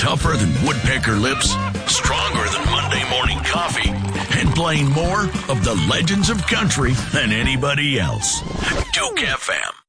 tougher than woodpecker lips, stronger than Monday morning coffee, and playing more of the legends of country than anybody else. Duke FM.